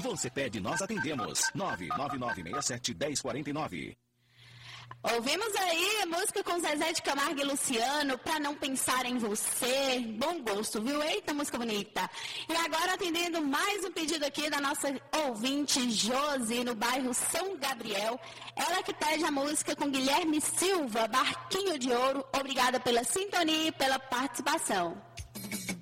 Você pede, nós atendemos. 999671049. Ouvimos aí música com Zezé de Camargo e Luciano, Pra Não Pensar em Você. Bom gosto, viu? Eita, música bonita. E agora atendendo mais um pedido aqui da nossa ouvinte Josi, no bairro São Gabriel. Ela que pede a música com Guilherme Silva, Barquinho de Ouro. Obrigada pela sintonia e pela participação.